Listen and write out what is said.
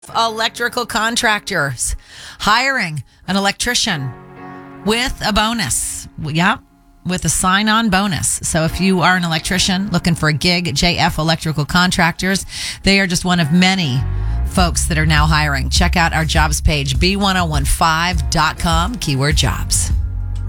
Electrical contractors hiring an electrician with a bonus. Yeah, with a sign-on bonus. So if you are an electrician looking for a gig at JF Electrical Contractors, they are just one of many folks that are now hiring. Check out our jobs page, b1015.com, keyword jobs.